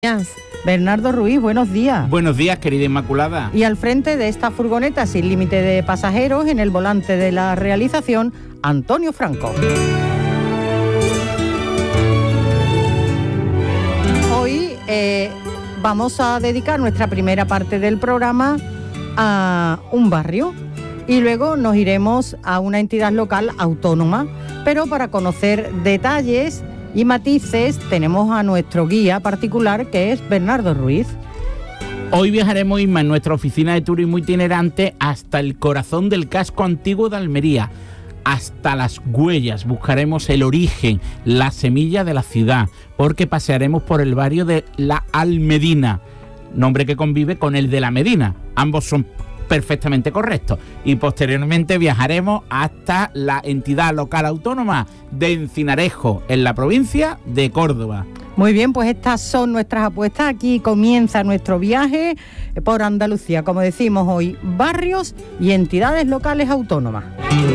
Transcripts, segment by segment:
Bernardo Ruiz, buenos días. Buenos días, querida Inmaculada. Y al frente de esta furgoneta sin límite de pasajeros, en el volante de la realización, Antonio Franco. Hoy vamos a dedicar nuestra primera parte del programa a un barrio y luego nos iremos a una entidad local autónoma, pero para conocer detalles y matices tenemos a nuestro guía particular, que es Bernardo Ruiz. Hoy viajaremos, Inma, en nuestra oficina de turismo itinerante hasta el corazón del casco antiguo de Almería, hasta las huellas. Buscaremos el origen, la semilla de la ciudad, porque pasearemos por el barrio de La Almedina, nombre que convive con el de La Medina. Ambos son perfectamente correctos. Y posteriormente viajaremos hasta la entidad local autónoma de Encinarejo, en la provincia de Córdoba. Muy bien, pues estas son nuestras apuestas. Aquí comienza nuestro viaje por Andalucía. Como decimos hoy, barrios y entidades locales autónomas.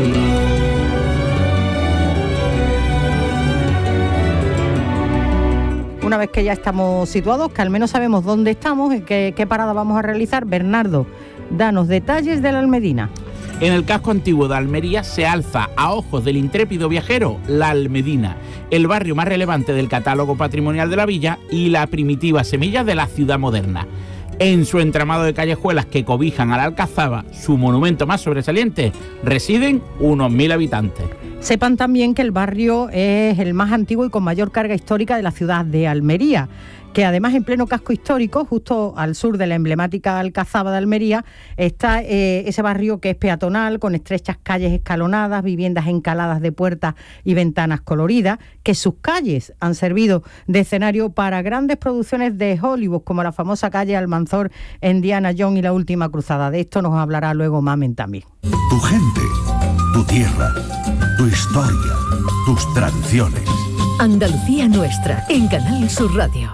Una vez que ya estamos situados, que al menos sabemos dónde estamos y qué parada vamos a realizar, Bernardo, danos detalles de La Almedina. En el casco antiguo de Almería se alza, a ojos del intrépido viajero, La Almedina, el barrio más relevante del catálogo patrimonial de la villa y la primitiva semilla de la ciudad moderna. En su entramado de callejuelas que cobijan a la Alcazaba, su monumento más sobresaliente, residen unos 1000 habitantes. Sepan también que el barrio es el más antiguo y con mayor carga histórica de la ciudad de Almería, que además en pleno casco histórico, justo al sur de la emblemática Alcazaba de Almería, está ese barrio que es peatonal, con estrechas calles escalonadas, viviendas encaladas de puertas y ventanas coloridas, que sus calles han servido de escenario para grandes producciones de Hollywood, como la famosa calle Almanzor, Indiana Jones y La Última Cruzada. De esto nos hablará luego Mamen también. Tu gente, tu tierra, tu historia, tus tradiciones. Andalucía Nuestra, en Canal Sur Radio.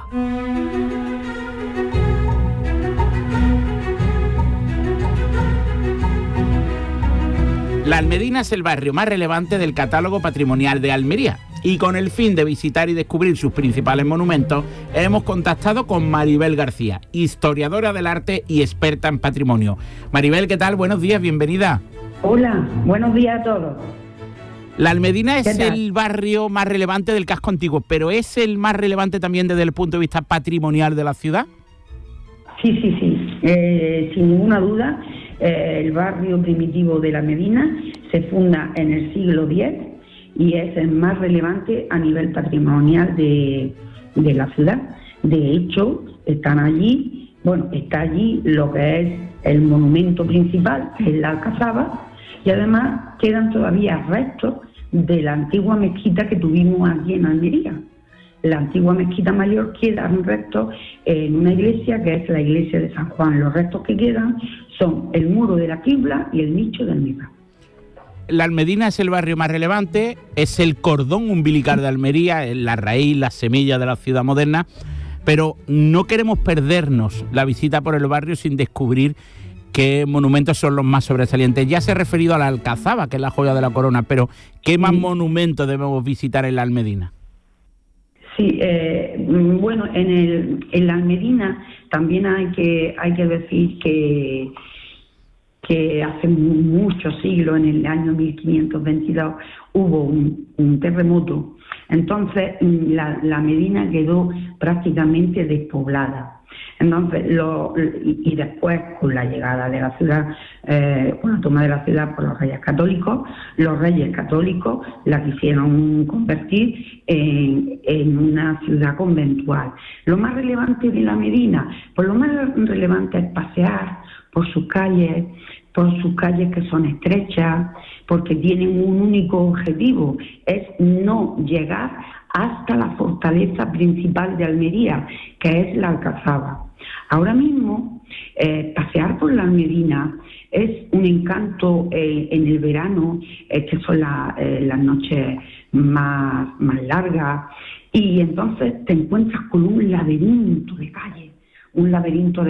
La Almedina es el barrio más relevante del catálogo patrimonial de Almería y con el fin de visitar y descubrir sus principales monumentos hemos contactado con Maribel García, historiadora del arte y experta en patrimonio. Maribel, ¿qué tal? Buenos días, bienvenida. Hola, buenos días a todos. La Almedina es el barrio más relevante del casco antiguo, pero ¿es el más relevante también desde el punto de vista patrimonial de la ciudad? Sí, sin ninguna duda. El barrio primitivo de La Medina se funda en el siglo X y es el más relevante a nivel patrimonial de la ciudad. De hecho, está allí lo que es el monumento principal, que es la Alcazaba, y además quedan todavía restos de la antigua mezquita que tuvimos aquí en Almería. La antigua mezquita mayor quedan restos en una iglesia que es la iglesia de San Juan. Los restos que quedan son el muro de la quibla y el nicho del mismo. La Almedina es el barrio más relevante, es el cordón umbilical de Almería, es la raíz, la semilla de la ciudad moderna, pero no queremos perdernos la visita por el barrio sin descubrir qué monumentos son los más sobresalientes. Ya se ha referido a la Alcazaba, que es la joya de la corona, pero ¿qué más monumentos debemos visitar en la Almedina? Sí, en la Almedina también hay que decir que hace muchos siglos, en el año 1522, hubo un terremoto. Entonces la Medina quedó prácticamente despoblada. Entonces, y después, con la llegada de la ciudad, con la toma de la ciudad por los reyes católicos la quisieron convertir en una ciudad conventual. Lo más relevante de la Medina, pues lo más relevante es pasear por sus calles que son estrechas, porque tienen un único objetivo, es no llegar hasta la fortaleza principal de Almería, que es la Alcazaba. Ahora mismo, pasear por la Almedina es un encanto en el verano, que son las noches más largas, y entonces te encuentras con un laberinto de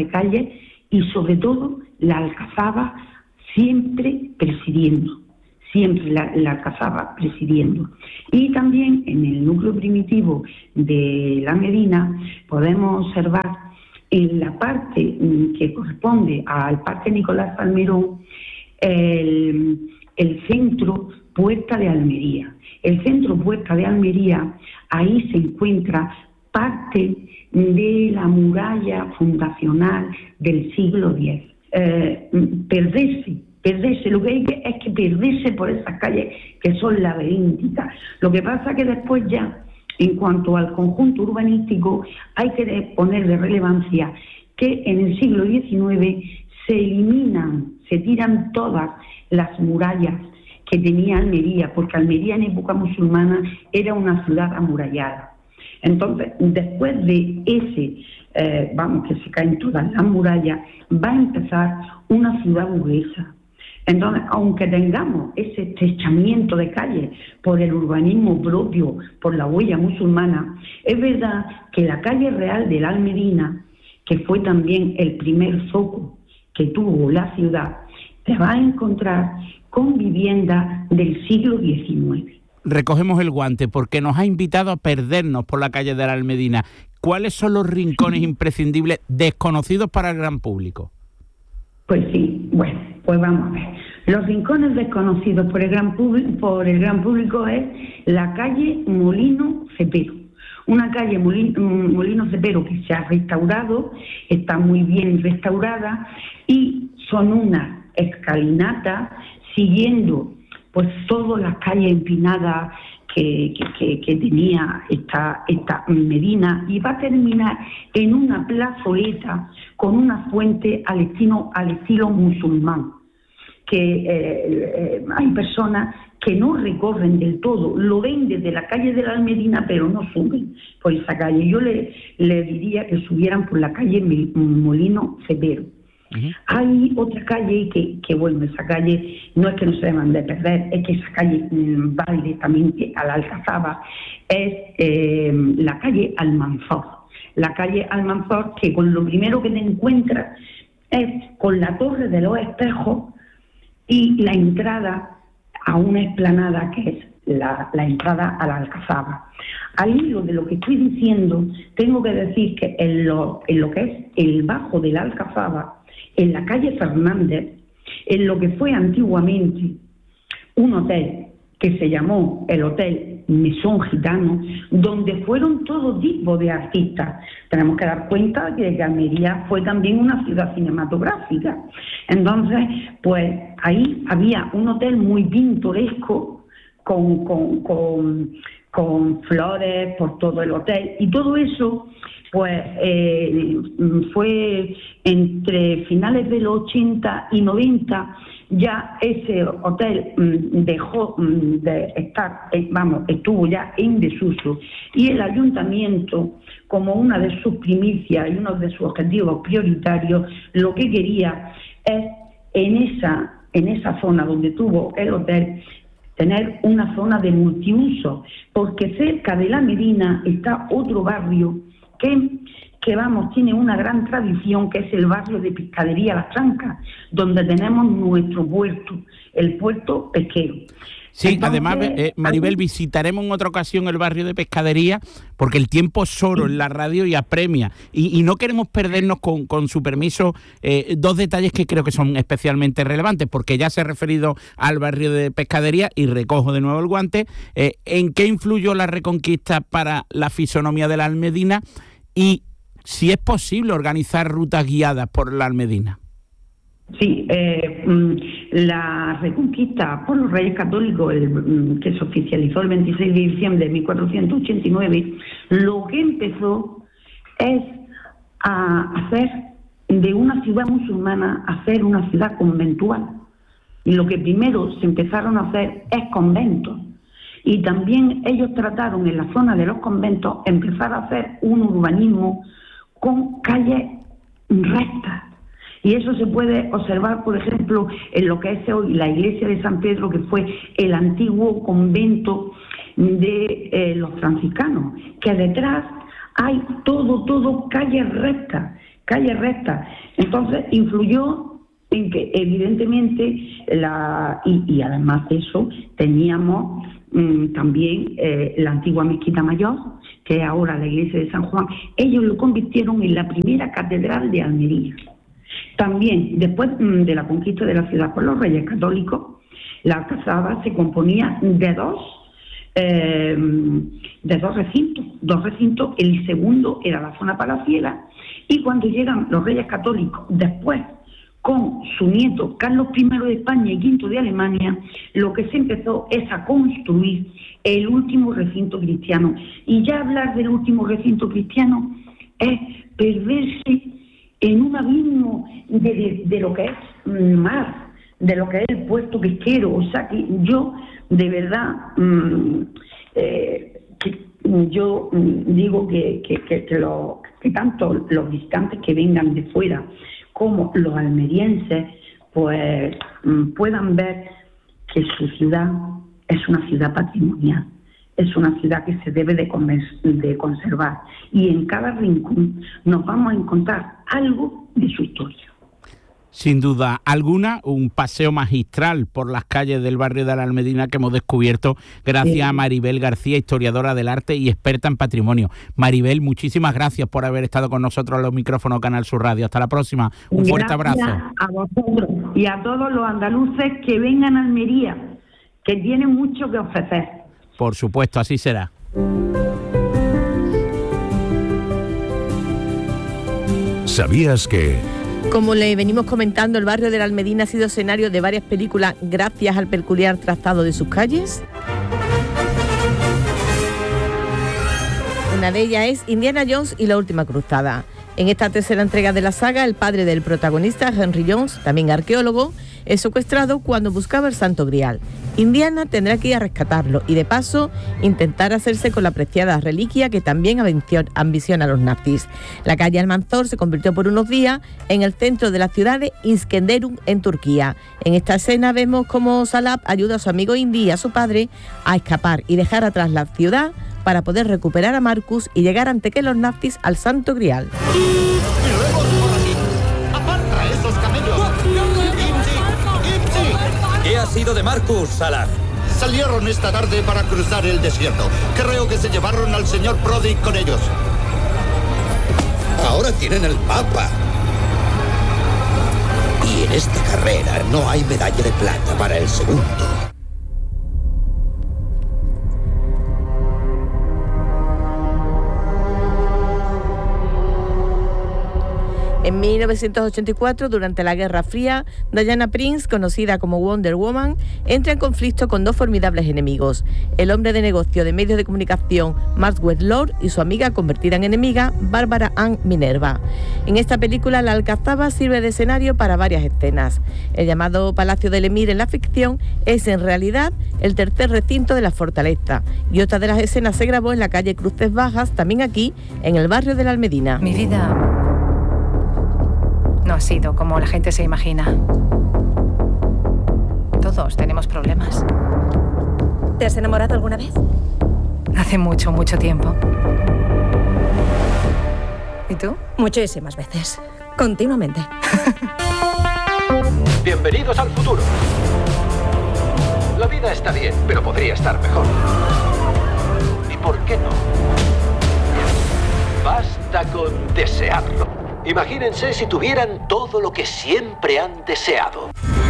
calles, y sobre todo la Alcazaba siempre presidiendo, siempre la Alcazaba presidiendo. Y también en el núcleo primitivo de la Medina podemos observar en la parte que corresponde al Parque Nicolás Salmerón el centro Puerta de Almería. El centro Puerta de Almería, ahí se encuentra parte de la muralla fundacional del siglo X. Perderse, lo que hay es que perderse por esas calles que son laberínticas. Lo que pasa que después ya, en cuanto al conjunto urbanístico, hay que poner de relevancia que en el siglo XIX se eliminan, se tiran todas las murallas que tenía Almería, porque Almería en época musulmana era una ciudad amurallada. Entonces, después de ese, que se caen todas las murallas, va a empezar una ciudad burguesa. Entonces, aunque tengamos ese estrechamiento de calles por el urbanismo propio, por la huella musulmana, es verdad que la calle real de la Almedina, que fue también el primer foco que tuvo la ciudad, te va a encontrar con viviendas del siglo XIX. Recogemos el guante porque nos ha invitado a perdernos por la calle de la Almedina. ¿Cuáles son los rincones imprescindibles desconocidos para el gran público? Pues sí, bueno, pues vamos a ver. Los rincones desconocidos por el gran público es la calle Molino Cepero. Una calle Molino Cepero que se ha restaurado, está muy bien restaurada y son unas escalinatas siguiendo pues todas las calles empinadas que tenía esta Medina, y va a terminar en una plazoleta con una fuente al estilo musulmán, que hay personas que no recorren del todo, lo ven desde la calle de la Almedina, pero no suben por esa calle. Yo le diría que subieran por la calle Molino Cepero. Hay otra calle que bueno, esa calle no es que no se deban de perder, es que esa calle va directamente a la Alcazaba, es la calle Almanzor. La calle Almanzor, que con lo primero que te encuentras es con la Torre de los Espejos y la entrada a una explanada que es la entrada a la Alcazaba. Al hilo de lo que estoy diciendo, tengo que decir que en lo que es el bajo de la Alcazaba, en la calle Fernández, en lo que fue antiguamente un hotel que se llamó el Hotel Mesón Gitano, donde fueron todo tipo de artistas. Tenemos que dar cuenta de que Almería fue también una ciudad cinematográfica. Entonces, pues ahí había un hotel muy pintoresco, con flores por todo el hotel, y todo eso pues fue entre finales de los 80 y 90, ya ese hotel dejó de estar, estuvo ya en desuso, y el ayuntamiento, como una de sus primicias y uno de sus objetivos prioritarios, lo que quería es en esa zona donde tuvo el hotel, tener una zona de multiuso, porque cerca de la Medina está otro barrio que tiene una gran tradición, que es el barrio de Pescadería Las Trancas, donde tenemos nuestro puerto, el puerto pesquero. Sí, entonces, además, Maribel, visitaremos en otra ocasión el barrio de Pescadería, porque el tiempo es oro en la radio y apremia. Y no queremos perdernos, con su permiso, dos detalles que creo que son especialmente relevantes, porque ya se ha referido al barrio de Pescadería y recojo de nuevo el guante. ¿En qué influyó la Reconquista para la fisonomía de la Almedina? Y si es posible organizar rutas guiadas por la Almedina. Sí, la Reconquista por los Reyes Católicos, que se oficializó el 26 de diciembre de 1489, lo que empezó es a hacer de una ciudad musulmana, hacer una ciudad conventual. Y lo que primero se empezaron a hacer es conventos. Y también ellos trataron en la zona de los conventos empezar a hacer un urbanismo con calles rectas. Y eso se puede observar, por ejemplo, en lo que es hoy la iglesia de San Pedro, que fue el antiguo convento de los franciscanos, que detrás hay todo calles rectas. Entonces influyó en que evidentemente, y además de eso, teníamos también la antigua Mezquita Mayor, que es ahora la iglesia de San Juan. Ellos lo convirtieron en la primera catedral de Almería. También, después de la conquista de la ciudad por los reyes católicos, la Alcazaba se componía de dos recintos. El segundo era la zona palaciega, y cuando llegan los reyes católicos, después con su nieto Carlos I de España y V de Alemania, lo que se empezó es a construir el último recinto cristiano. Y ya hablar del último recinto cristiano es perderse en un abismo de lo que es mar, de lo que es el puerto pesquero. O sea que yo, de verdad, yo digo que tanto los visitantes que vengan de fuera como los almerienses pues puedan ver que su ciudad es una ciudad patrimonial, es una ciudad que se debe de conservar, y en cada rincón nos vamos a encontrar algo de su historia. Sin duda alguna, un paseo magistral por las calles del barrio de la Almedina que hemos descubierto gracias a Maribel García, historiadora del arte y experta en patrimonio. Maribel, muchísimas gracias por haber estado con nosotros en los micrófonos Canal Sur Radio. Hasta la próxima. Un fuerte abrazo. Gracias a vosotros y a todos los andaluces que vengan a Almería, que tienen mucho que ofrecer. Por supuesto, así será. ¿Sabías que...? Como le venimos comentando, el barrio de la Almedina ha sido escenario de varias películas gracias al peculiar trazado de sus calles? Una de ellas es Indiana Jones y la última cruzada. En esta tercera entrega de la saga, el padre del protagonista, Henry Jones, también arqueólogo, es secuestrado cuando buscaba el Santo Grial. Indiana tendrá que ir a rescatarlo y, de paso, intentar hacerse con la preciada reliquia que también ambiciona a los nazis. La calle Almanzor se convirtió por unos días en el centro de la ciudad de Iskenderun, en Turquía. En esta escena vemos cómo Salap ayuda a su amigo Indy y a su padre a escapar y dejar atrás la ciudad para poder recuperar a Marcus y llegar ante que los nazis al Santo Grial. ¡Aparta esos camellos! ¿Qué ha sido de Marcus, Salak? Salieron esta tarde para cruzar el desierto. Creo que se llevaron al señor Brody con ellos. Ahora tienen el Papa. Y en esta carrera no hay medalla de plata para el segundo. En 1984, durante la Guerra Fría, Diana Prince, conocida como Wonder Woman, entra en conflicto con dos formidables enemigos: el hombre de negocio de medios de comunicación Maxwell Lord y su amiga convertida en enemiga, Bárbara Ann Minerva. En esta película, la Alcazaba sirve de escenario para varias escenas. El llamado Palacio del Emir en la ficción es en realidad el tercer recinto de la fortaleza, y otra de las escenas se grabó en la calle Cruces Bajas, también aquí, en el barrio de la Almedina. Mi vida no ha sido como la gente se imagina. Todos tenemos problemas. ¿Te has enamorado alguna vez? Hace mucho, mucho tiempo. ¿Y tú? Muchísimas veces. Continuamente. Bienvenidos al futuro. La vida está bien, pero podría estar mejor. ¿Y por qué no? Basta con desearlo. Imagínense si tuvieran todo lo que siempre han deseado.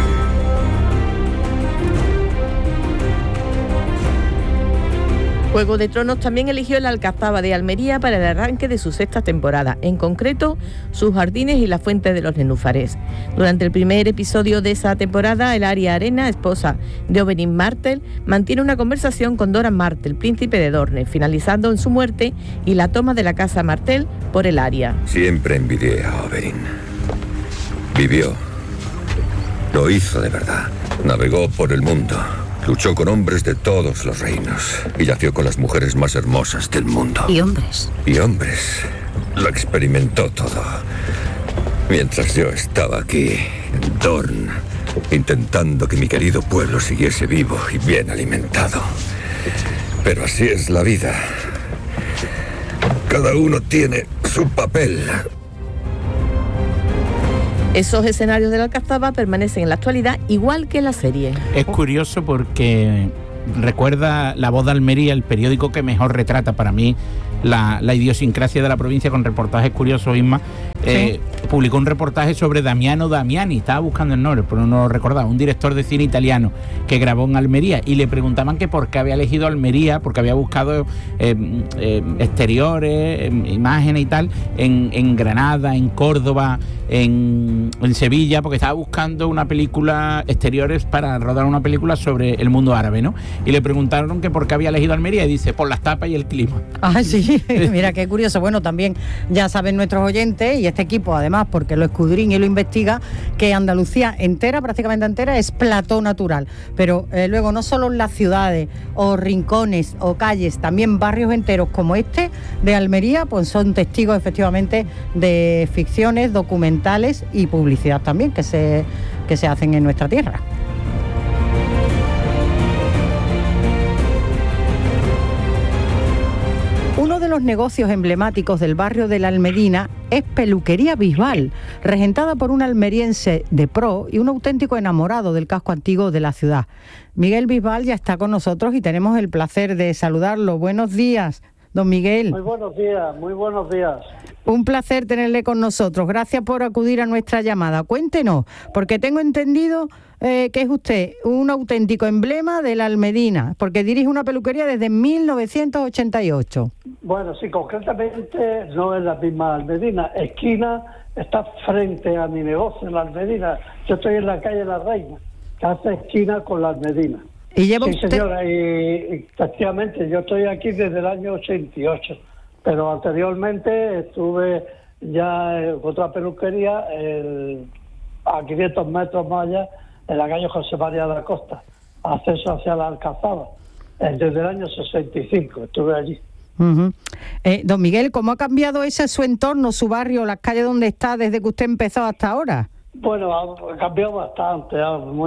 Juego de Tronos también eligió la Alcazaba de Almería para el arranque de su sexta temporada, en concreto sus jardines y la fuente de los nenúfares. Durante el primer episodio de esa temporada, el Arya Arena, esposa de Oberyn Martell, mantiene una conversación con Doran Martell, príncipe de Dorne, finalizando en su muerte y la toma de la casa Martell por el Arya. Siempre envidié a Oberyn. Vivió. Lo hizo de verdad. Navegó por el mundo. Luchó con hombres de todos los reinos y yació con las mujeres más hermosas del mundo. ¿Y hombres? Y hombres. Lo experimentó todo. Mientras yo estaba aquí, en Dorne, intentando que mi querido pueblo siguiese vivo y bien alimentado. Pero así es la vida. Cada uno tiene su papel. Esos escenarios de la Alcazaba permanecen en la actualidad igual que en la serie. Es curioso porque recuerda La Voz de Almería, el periódico que mejor retrata para mí la idiosincrasia de la provincia, con reportajes curiosos. Isma publicó un reportaje sobre Damiano Damiani, estaba buscando el nombre pero no lo recordaba, un director de cine italiano que grabó en Almería, y le preguntaban que por qué había elegido Almería, porque había buscado exteriores, imágenes y tal en Granada, en Córdoba, en Sevilla, porque estaba buscando una película, exteriores para rodar una película sobre el mundo árabe, ¿no? Y le preguntaron que por qué había elegido Almería, y dice, por las tapas y el clima. Ah, sí, mira qué curioso. Bueno, también ya saben nuestros oyentes, y este equipo además, porque lo escudriña y lo investiga, que Andalucía entera, prácticamente entera, es plató natural. Pero luego no solo en las ciudades o rincones o calles, también barrios enteros como este de Almería, pues son testigos efectivamente de ficciones, documentales y publicidad también que se hacen en nuestra tierra. Uno de los negocios emblemáticos del barrio de la Almedina es Peluquería Bisbal, regentada por un almeriense de pro y un auténtico enamorado del casco antiguo de la ciudad. Miguel Bisbal ya está con nosotros y tenemos el placer de saludarlo. Buenos días, don Miguel. Muy buenos días, muy buenos días. Un placer tenerle con nosotros. Gracias por acudir a nuestra llamada. Cuéntenos, porque tengo entendido que es usted un auténtico emblema de la Almedina, porque dirige una peluquería desde 1988. Bueno, sí, concretamente no es la misma Almedina. Esquina está frente a mi negocio en la Almedina. Yo estoy en la calle La Reina, que hace esquina con la Almedina. ¿Y lleva sí, usted? Señora, y efectivamente yo estoy aquí desde el año 88. Pero anteriormente estuve ya en otra peluquería a 500 metros más allá, en la calle José María de la Costa, acceso hacia la Alcazaba. Desde el año 65 estuve allí. Uh-huh. Don Miguel, ¿cómo ha cambiado ese su entorno, su barrio, las calles donde está desde que usted empezó hasta ahora? Bueno, ha cambiado bastante,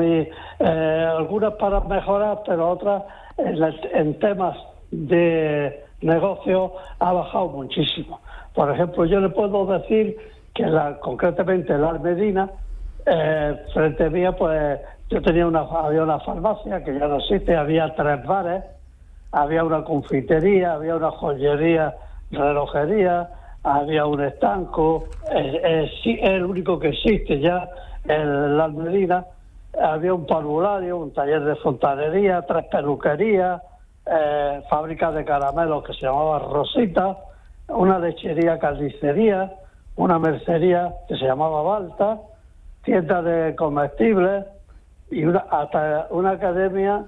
algunas para mejorar, pero otras en temas de negocio ha bajado muchísimo. Por ejemplo, yo le puedo decir que concretamente la Almedina, frente mía, pues yo había una farmacia que ya no existe, había 3 bares, había una confitería, había una joyería, relojería, había un estanco, es el único que existe ya en la Almedina. Había un parvulario, un taller de fontanería, 3 peluquerías, fábrica de caramelos que se llamaba Rosita, una lechería carnicería, una mercería que se llamaba Balta, tienda de comestibles y hasta una academia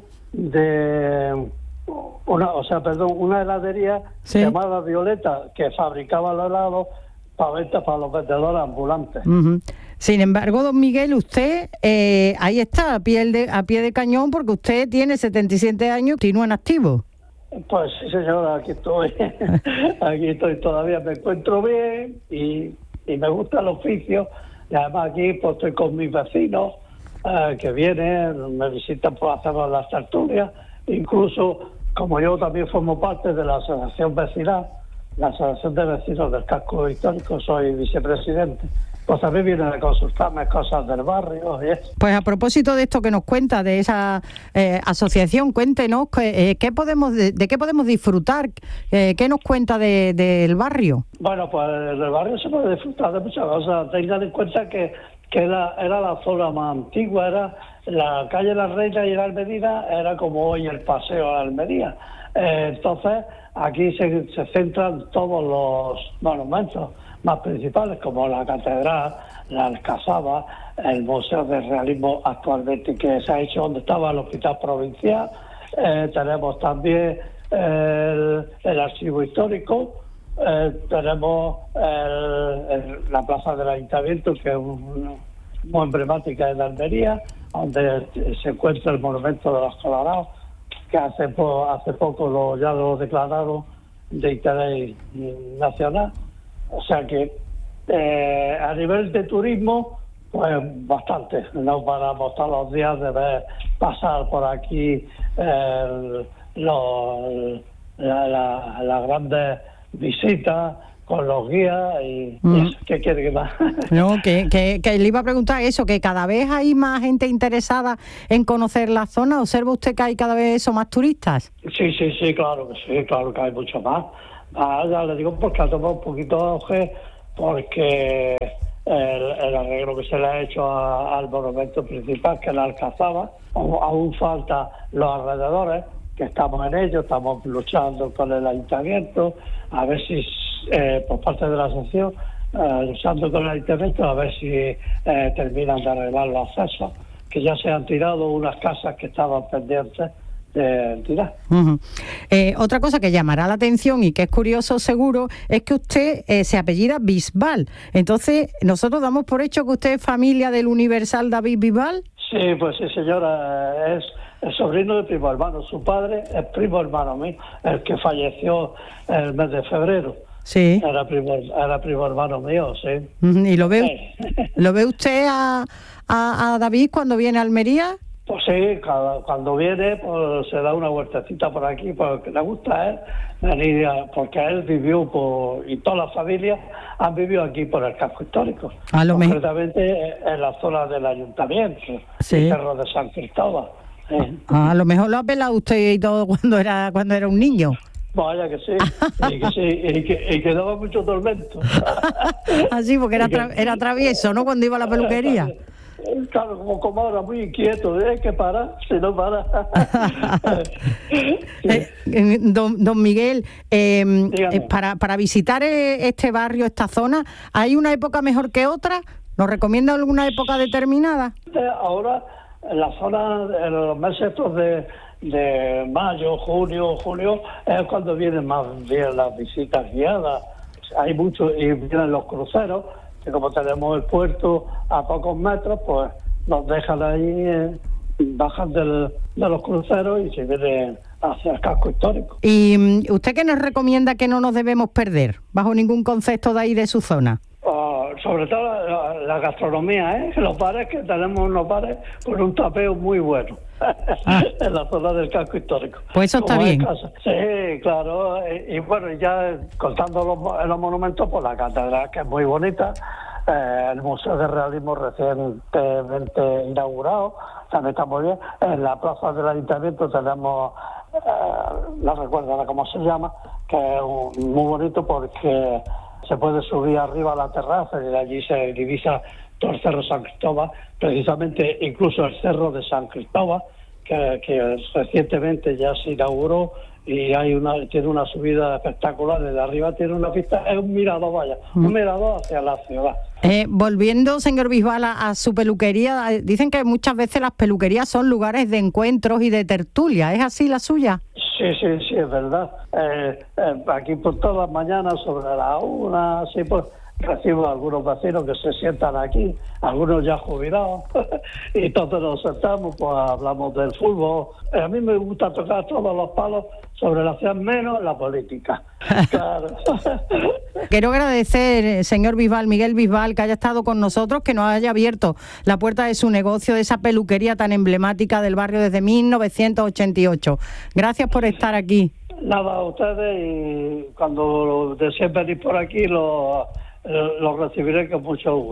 una heladería llamada Violeta, que fabricaba los helados para venta para los vendedores ambulantes. Uh-huh. Sin embargo, don Miguel, usted ahí está, a pie de cañón, porque usted tiene 77 años y continúa en activo. Pues sí, señora, aquí estoy. Aquí estoy todavía, me encuentro bien y me gusta el oficio. Y además aquí pues estoy con mis vecinos que vienen, me visitan, pues hacemos las tertulias. Incluso, como yo también formo parte de la asociación vecinal, la asociación de vecinos del casco histórico, soy vicepresidente, pues también vienen a consultarme cosas del barrio y eso. Pues a propósito de esto que nos cuenta, de esa asociación, cuéntenos de qué podemos disfrutar, qué nos cuenta del barrio. Bueno, pues del barrio se puede disfrutar de muchas cosas. Tengan en cuenta que era la zona más antigua, era la calle La Reina y la Almedina, era como hoy el paseo a la Almería. Entonces, aquí se centran todos los monumentos más principales, como la catedral, la Alcazaba, el Museo de Realismo actualmente que se ha hecho donde estaba el Hospital Provincial. Tenemos también el Archivo Histórico, tenemos la Plaza del Ayuntamiento, que es muy emblemática en Almería, donde se encuentra el Monumento de los Colorados, que hace poco ya lo declararon de interés nacional. O sea que a nivel de turismo, pues bastante. No paramos todos los días de ver pasar por aquí las grandes visitas con los guías y ¿qué quiere que más? No, que le iba a preguntar eso, que cada vez hay más gente interesada en conocer la zona. ¿Observa usted que hay cada vez más turistas? Sí, claro que hay mucho más. Ya le digo porque ha tomado un poquito de auge, porque el arreglo que se le ha hecho al monumento principal, que es la Alcazaba, aún falta los alrededores, que estamos en ello, estamos luchando con el ayuntamiento, a ver si por parte de la asociación, luchando con el ayuntamiento, a ver si terminan de arreglar los accesos, que ya se han tirado unas casas que estaban pendientes de tirar. Otra cosa que llamará la atención y que es curioso seguro es que usted se apellida Bisbal. Entonces, ¿nosotros damos por hecho que usted es familia del universal David Bisbal? Sí, pues sí, señora, es el sobrino de primo hermano. Su padre es primo hermano mío, el que falleció el mes de febrero. Sí. Era primo hermano mío, sí. ¿Y lo ve usted a David cuando viene a Almería? Pues sí, cuando viene pues se da una vueltecita por aquí, porque le gusta a él venir, porque él vivió y toda la familia han vivido aquí por el casco histórico, concretamente en la zona del ayuntamiento, sí. El Cerro de San Cristóbal. A lo mejor lo ha pelado usted y todo cuando era un niño. Vaya que sí, y que daba mucho tormento. Así, porque era travieso, ¿no? Cuando iba a la peluquería. Claro, como ahora, muy inquieto, hay que parar, si no para. Don Miguel, para visitar este barrio, esta zona, ¿hay una época mejor que otra? ¿Nos recomienda alguna época determinada? Ahora, en la zona, en los meses estos de mayo, junio, julio, es cuando vienen más bien las visitas guiadas. Hay muchos, y vienen los cruceros, que como tenemos el puerto a pocos metros, pues nos dejan ahí, bajan de los cruceros y se vienen hacia el casco histórico. ¿Y usted qué nos recomienda que no nos debemos perder, bajo ningún concepto de ahí de su zona? Sobre todo la gastronomía, los bares, que tenemos unos bares con un tapeo muy bueno en la zona del casco histórico. Pues eso está bien. Sí, claro, y bueno, ya contando los monumentos, pues la catedral, que es muy bonita, el Museo de Realismo recientemente inaugurado, también está muy bien. En la plaza del ayuntamiento tenemos, no recuerdo cómo se llama, que es muy bonito porque se puede subir arriba a la terraza y de allí se divisa todo el Cerro San Cristóbal, precisamente incluso el Cerro de San Cristóbal, que recientemente ya se inauguró y tiene una subida espectacular. Desde arriba tiene una pista, es un mirador, un mirador hacia la ciudad. Volviendo, señor Bisbal, a su peluquería, dicen que muchas veces las peluquerías son lugares de encuentros y de tertulia. ¿Es así la suya? Sí, es verdad. Aquí por todas las mañanas, sobre la 1, sí, pues recibo a algunos vecinos que se sientan aquí, algunos ya jubilados, y todos nos sentamos, pues hablamos del fútbol. A mí me gusta tocar todos los palos sobre la ciudad, menos la política. Claro. Quiero agradecer, señor Bisbal, Miguel Bisbal, que haya estado con nosotros, que nos haya abierto la puerta de su negocio, de esa peluquería tan emblemática del barrio desde 1988. Gracias por estar aquí. Nada, a ustedes, y cuando deseen venir por aquí, lo recibiré con mucho gusto.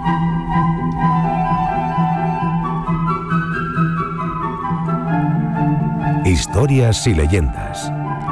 Historias y leyendas.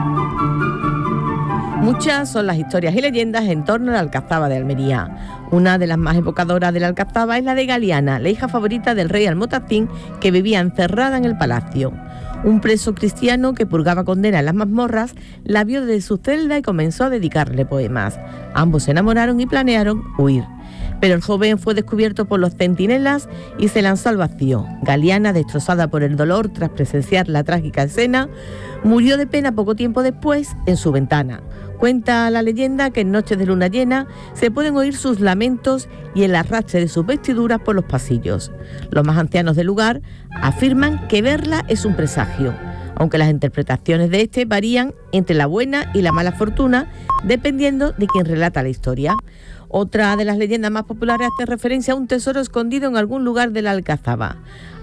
Muchas son las historias y leyendas en torno a la Alcazaba de Almería. Una de las más evocadoras de la Alcazaba es la de Galiana, la hija favorita del rey Almotacín, que vivía encerrada en el palacio. Un preso cristiano que purgaba condena en las mazmorras la vio desde su celda y comenzó a dedicarle poemas. Ambos se enamoraron y planearon huir. Pero el joven fue descubierto por los centinelas y se lanzó al vacío. Galiana, destrozada por el dolor tras presenciar la trágica escena, murió de pena poco tiempo después en su ventana. Cuenta la leyenda que en noches de luna llena se pueden oír sus lamentos y el arrastre de sus vestiduras por los pasillos. Los más ancianos del lugar afirman que verla es un presagio, aunque las interpretaciones de este varían entre la buena y la mala fortuna, dependiendo de quien relata la historia. Otra de las leyendas más populares hace referencia a un tesoro escondido en algún lugar de la Alcazaba.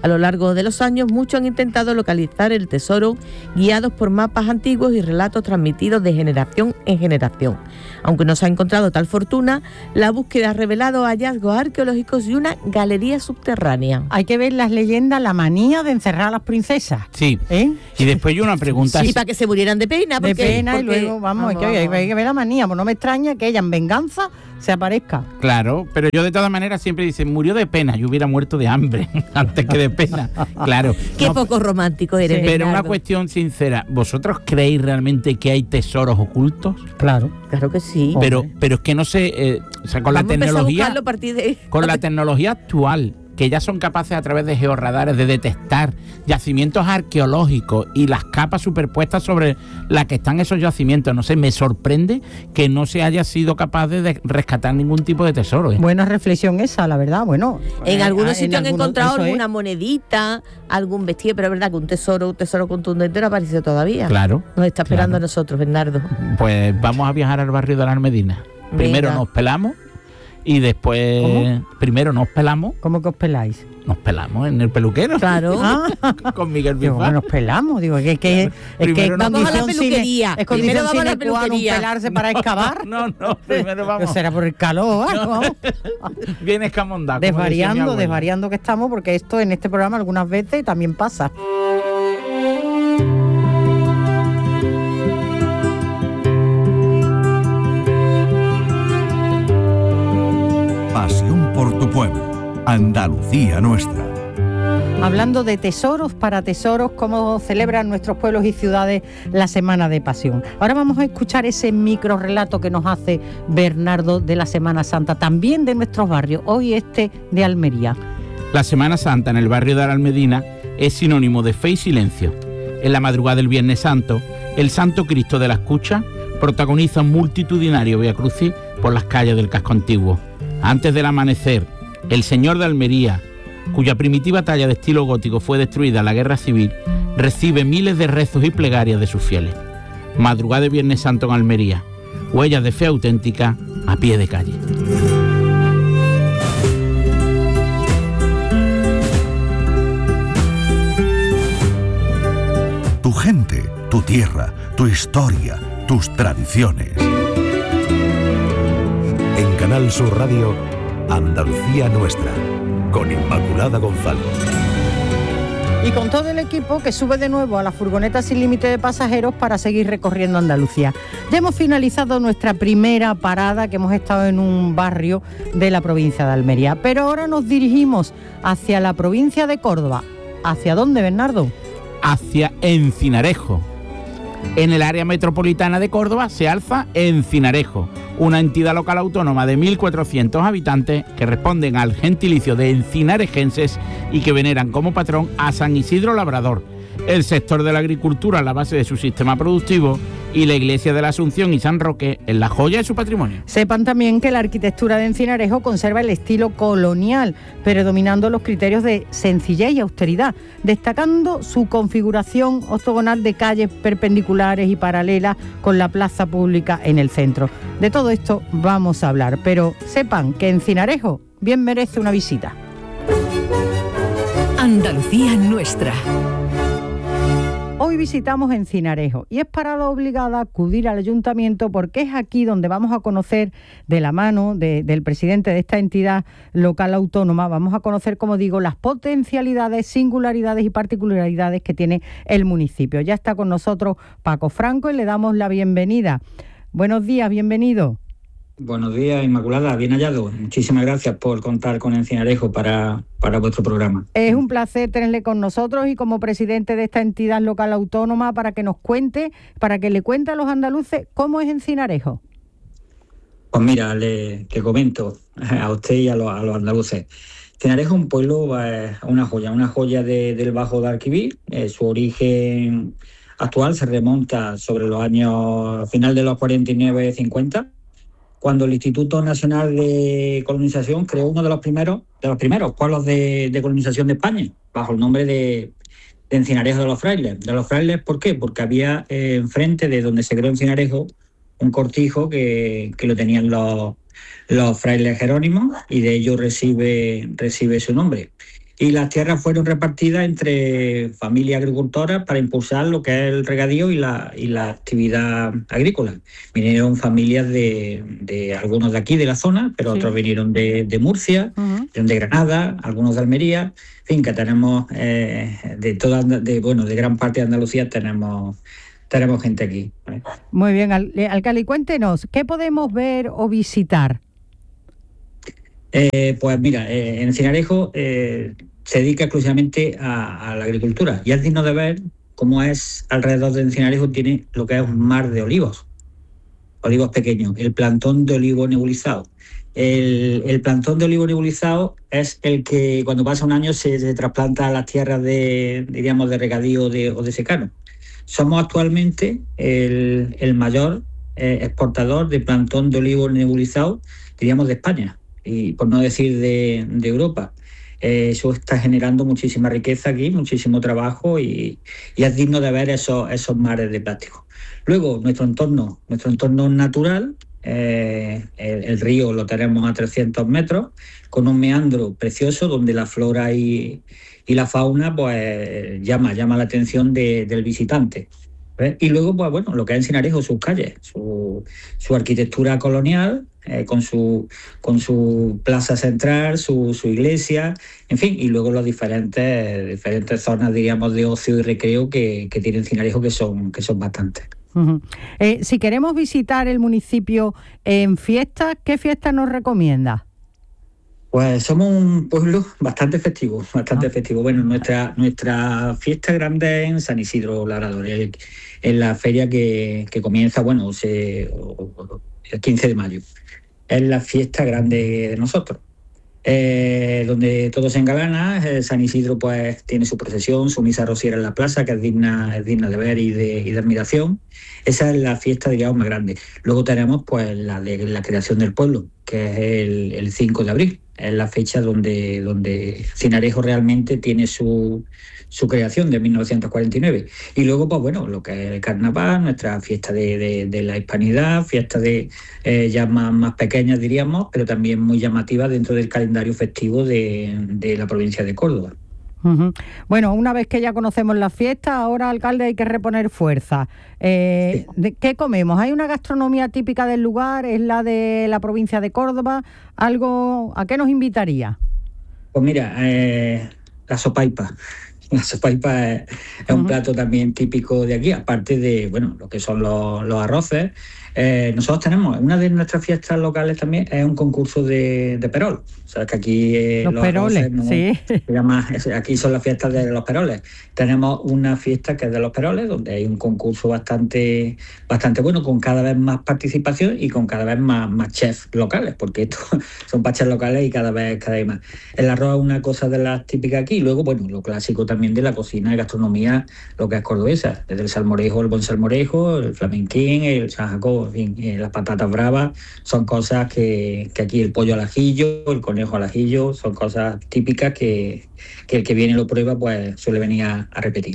A lo largo de los años, muchos han intentado localizar el tesoro guiados por mapas antiguos y relatos transmitidos de generación en generación. Aunque no se ha encontrado tal fortuna, la búsqueda ha revelado hallazgos arqueológicos y una galería subterránea. Hay que ver las leyendas, la manía de encerrar a las princesas. Sí. Y después yo una pregunta. Sí, para que se murieran de pena. Y luego, hay que ver la manía. Pues no me extraña que ella en venganza se aparezca. Claro, pero yo de todas maneras siempre dicen, murió de pena, yo hubiera muerto de hambre antes que de pena. Claro. Qué poco romántico eres, sí. Pero Bernardo. una cuestión sincera, ¿vosotros creéis realmente que hay tesoros ocultos? Claro. Claro que sí. Pero es que no sé, con la tecnología, con la tecnología actual, que ya son capaces a través de georradares de detectar yacimientos arqueológicos y las capas superpuestas sobre las que están esos yacimientos. No sé, me sorprende que no se haya sido capaz de rescatar ningún tipo de tesoro. Buena reflexión esa, la verdad. Bueno, en algunos sitios han encontrado alguna monedita, algún vestido, pero es verdad que un tesoro contundente no ha aparecido todavía. Claro. Nos está esperando a nosotros, Bernardo. Pues vamos a viajar al barrio de la Almedina. Primero nos pelamos. Y después, ¿cómo? Primero nos pelamos. ¿Cómo que os peláis? Nos pelamos en el peluquero. Claro. Con Miguel Bifá. Bueno, nos pelamos, digo, es que vamos a la peluquería. Es condición sine qua non pelarse para excavar. No, primero vamos. Será por el calor, no. Bien escamondado. Desvariando que estamos, porque esto en este programa algunas veces también pasa. Pasión por tu pueblo, Andalucía nuestra. Hablando de tesoros para tesoros, cómo celebran nuestros pueblos y ciudades la Semana de Pasión. Ahora vamos a escuchar ese micro relato que nos hace Bernardo de la Semana Santa, también de nuestros barrios, hoy de Almería. La Semana Santa en el barrio de la Almedina es sinónimo de fe y silencio. En la madrugada del Viernes Santo, el Santo Cristo de la Escucha protagoniza un multitudinario Vía Crucis por las calles del casco antiguo. Antes del amanecer, el Señor de Almería, cuya primitiva talla de estilo gótico fue destruida en la Guerra Civil, recibe miles de rezos y plegarias de sus fieles. Madrugada de Viernes Santo en Almería, huellas de fe auténtica a pie de calle. Tu gente, tu tierra, tu historia, tus tradiciones. En Canal Sur Radio, Andalucía Nuestra, con Inmaculada González. Y con todo el equipo que sube de nuevo a la furgoneta sin límite de pasajeros para seguir recorriendo Andalucía. Ya hemos finalizado nuestra primera parada, que hemos estado en un barrio de la provincia de Almería. Pero ahora nos dirigimos hacia la provincia de Córdoba. ¿Hacia dónde, Bernardo? Hacia Encinarejo. En el área metropolitana de Córdoba se alza Encinarejo, una entidad local autónoma de 1.400 habitantes que responden al gentilicio de encinarejenses y que veneran como patrón a San Isidro Labrador, el sector de la agricultura a la base de su sistema productivo y la iglesia de la Asunción y San Roque en la joya de su patrimonio. Sepan también que la arquitectura de Encinarejo conserva el estilo colonial, predominando los criterios de sencillez y austeridad, destacando su configuración octogonal de calles perpendiculares y paralelas con la plaza pública en el centro. De todo esto vamos a hablar, pero sepan que Encinarejo bien merece una visita. Andalucía Nuestra. Hoy visitamos Encinarejo y es parada obligada acudir al ayuntamiento porque es aquí donde vamos a conocer de la mano del presidente de esta entidad local autónoma, vamos a conocer, como digo, las potencialidades, singularidades y particularidades que tiene el municipio. Ya está con nosotros Paco Franco y le damos la bienvenida. Buenos días, bienvenido. Buenos días, Inmaculada, bien hallado. Muchísimas gracias por contar con Encinarejo para vuestro programa. Es un placer tenerle con nosotros y como presidente de esta entidad local autónoma para que nos cuente, para que le cuente a los andaluces cómo es Encinarejo. Pues mira, le comento a usted y a los andaluces. Encinarejo es un pueblo, una joya del Bajo Guadalquivir. Su origen actual se remonta sobre los años final de los 49-50. Cuando el Instituto Nacional de Colonización creó uno de los primeros pueblos de colonización de España, bajo el nombre de Encinarejo de los Frailes. ¿De los Frailes por qué? Porque había enfrente de donde se creó Encinarejo un cortijo que lo tenían los frailes jerónimos y de ello recibe su nombre. y las tierras fueron repartidas entre familias agricultoras para impulsar lo que es el regadío y la actividad agrícola. Vinieron familias de algunos de aquí, de la zona, pero otros vinieron de Murcia, de Granada, algunos de Almería. En fin, que tenemos de gran parte de Andalucía tenemos gente aquí. Muy bien, alcalde, cuéntenos, ¿qué podemos ver o visitar? Pues mira, en Cinarejo se dedica exclusivamente a la agricultura y es digno de ver cómo es alrededor de Cinarejo, tiene lo que es un mar de olivos pequeños, el plantón de olivo nebulizado. El plantón de olivo nebulizado es el que cuando pasa un año se trasplanta a las tierras de regadío o de secano. Somos actualmente el mayor exportador de plantón de olivo nebulizado, diríamos, de España, y por no decir de Europa. Eso está generando muchísima riqueza aquí, muchísimo trabajo y es digno de ver esos mares de plástico. Luego, nuestro entorno natural, el río lo tenemos a 300 metros, con un meandro precioso donde la flora y la fauna pues llama la atención del visitante. ¿Ves? Y luego, pues bueno, lo que hay en Cinarejo, sus calles, su arquitectura colonial, con su plaza central, su iglesia, en fin, y luego las diferentes zonas, diríamos, de ocio y recreo que tiene Cinarejo, que son bastantes. Uh-huh. Si queremos visitar el municipio en fiestas, ¿qué fiestas nos recomienda? Pues somos un pueblo bastante festivo. Bueno, nuestra fiesta grande es en San Isidro Labrador, en la feria que comienza, el 15 de mayo. Es la fiesta grande de nosotros, donde todo se engalana. San Isidro pues tiene su procesión, su misa rociera en la plaza, que es digna de ver y de admiración. Esa es la fiesta, digamos, más grande. Luego tenemos pues la de la creación del pueblo, que es el 5 de abril. Es la fecha donde Cinarejo realmente tiene su creación, de 1949. Y luego, pues bueno, lo que es el carnaval, nuestra fiesta de la hispanidad, fiestas ya más pequeñas, diríamos, pero también muy llamativas dentro del calendario festivo de la provincia de Córdoba. Uh-huh. Bueno, una vez que ya conocemos la fiesta, ahora, alcalde, hay que reponer fuerza. Sí. ¿Qué comemos? ¿Hay una gastronomía típica del lugar? ¿Es la de la provincia de Córdoba? ¿A qué nos invitaría? Pues mira, la sopaipa. La sopaipa es un plato también típico de aquí, aparte de lo que son los arroces. Nosotros tenemos, una de nuestras fiestas locales también es un concurso de perol. O sea, que aquí los peroles, sí. Aquí son las fiestas de los peroles. Tenemos una fiesta que es de los peroles, donde hay un concurso bastante bueno, con cada vez más participación y con cada vez más chefs locales, porque estos son chefs locales y cada vez más. El arroz es una cosa de las típicas aquí, y luego, lo clásico también de la cocina y gastronomía, lo que es cordobesa, desde el salmorejo, el buen salmorejo, el flamenquín, el San Jacobo, en fin, las patatas bravas, son cosas que aquí, el pollo al ajillo, el conejo al ajillo, son cosas típicas que el que viene y lo prueba pues suele venir a repetir.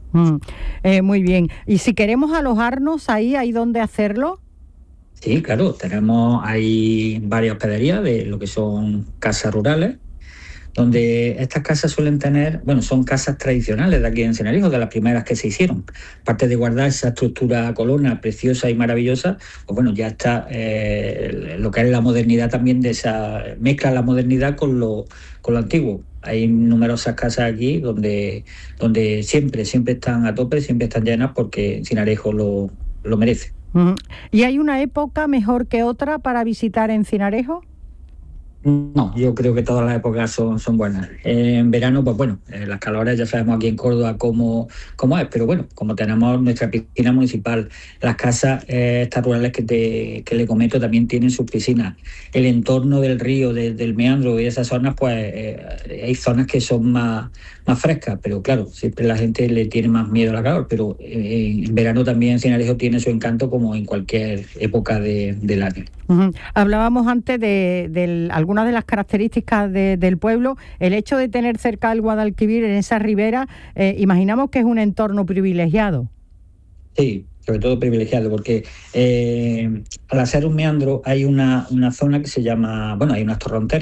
Muy bien. ¿Y si queremos alojarnos ahí, hay dónde hacerlo? Sí, claro, hay varias hospederías de lo que son casas rurales, donde estas casas suelen tener, son casas tradicionales de aquí en Cinarejo, de las primeras que se hicieron. Aparte de guardar esa estructura colona preciosa y maravillosa, ya está lo que es la modernidad también, de esa mezcla la modernidad con lo antiguo. Hay numerosas casas aquí donde siempre están a tope, siempre están llenas, porque Cinarejo lo merece. ¿Y hay una época mejor que otra para visitar en Cinarejo? No, yo creo que todas las épocas son buenas. En verano, las calores ya sabemos aquí en Córdoba cómo es, pero como tenemos nuestra piscina municipal, las casas estas rurales que le comento también tienen sus piscinas. El entorno del río, del meandro y esas zonas, hay zonas que son más frescas, pero claro, siempre la gente le tiene más miedo a la calor, pero en verano también Cinarejo tiene su encanto, como en cualquier época del año. Uh-huh. Hablábamos antes de algunas de las características del pueblo. El hecho de tener cerca el Guadalquivir, en esa ribera, imaginamos que es un entorno privilegiado. Sí, sobre todo privilegiado, porque al hacer un meandro hay una zona que se llama, hay unas torronteras,